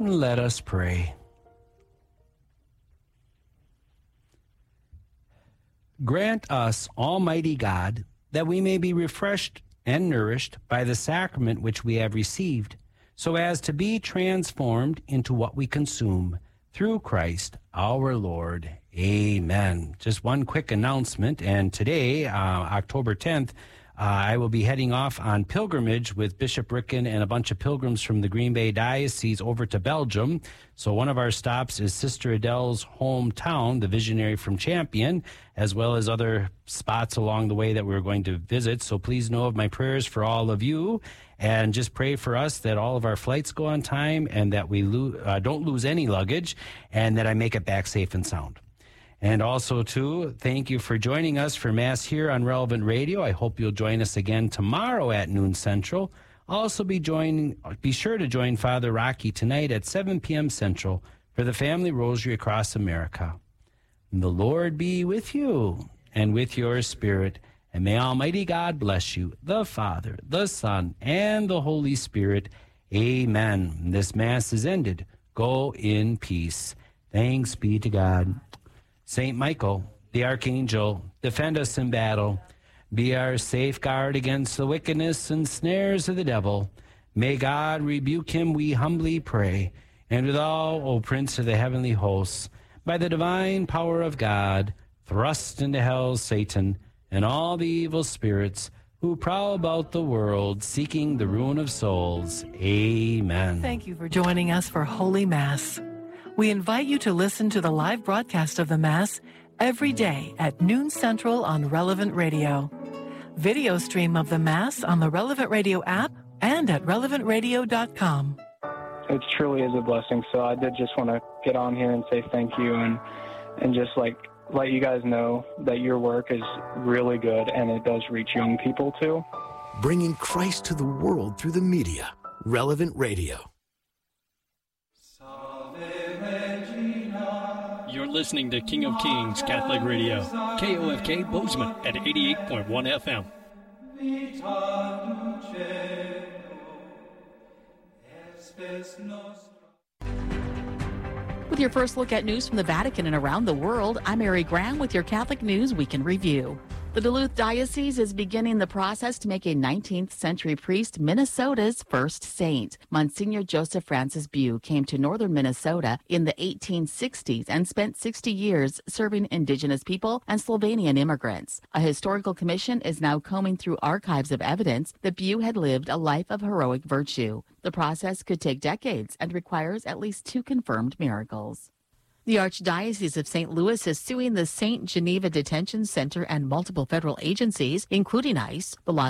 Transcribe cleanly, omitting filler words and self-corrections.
Let us pray. Grant us, Almighty God, that we may be refreshed and nourished by the sacrament which we have received, so as to be transformed into what we consume, through Christ our Lord. Amen. Just one quick announcement, and today, October 10th, I will be heading off on pilgrimage with Bishop Ricken and a bunch of pilgrims from the Green Bay Diocese over to Belgium. So one of our stops is Sister Adele's hometown, the visionary from Champion, as well as other spots along the way that we're going to visit. So please know of my prayers for all of you, and just pray for us that all of our flights go on time and that we don't lose any luggage, and that I make it back safe and sound. And also, too, thank you for joining us for Mass here on Relevant Radio. I hope you'll join us again tomorrow at noon Central. Also, be sure to join Father Rocky tonight at 7 p.m. Central for the Family Rosary Across America. The Lord be with you and with your spirit, and may Almighty God bless you, the Father, the Son, and the Holy Spirit. Amen. This Mass is ended. Go in peace. Thanks be to God. Saint Michael, the Archangel, defend us in battle. Be our safeguard against the wickedness and snares of the devil. May God rebuke him, we humbly pray. And with all, O Prince of the heavenly hosts, by the divine power of God, thrust into hell Satan and all the evil spirits who prowl about the world seeking the ruin of souls. Amen. Thank you for joining us for Holy Mass. We invite you to listen to the live broadcast of the Mass every day at noon Central on Relevant Radio. Video stream of the Mass on the Relevant Radio app and at relevantradio.com. It truly is a blessing. So I did just want to get on here and say thank you and just let you guys know that your work is really good and it does reach young people too. Bringing Christ to the world through the media. Relevant Radio. You're listening to King of Kings Catholic Radio, KOFK Bozeman at 88.1 FM. With your first look at news from the Vatican and around the world, I'm Mary Graham with your Catholic News Week in Review. The Duluth Diocese is beginning the process to make a 19th century priest Minnesota's first saint. Monsignor Joseph Francis Bew came to northern Minnesota in the 1860s and spent 60 years serving indigenous people and Slovenian immigrants. A historical commission is now combing through archives of evidence that Bew had lived a life of heroic virtue. The process could take decades and requires at least 2 confirmed miracles. The Archdiocese of St. Louis is suing the St. Geneva Detention Center and multiple federal agencies, including ICE. The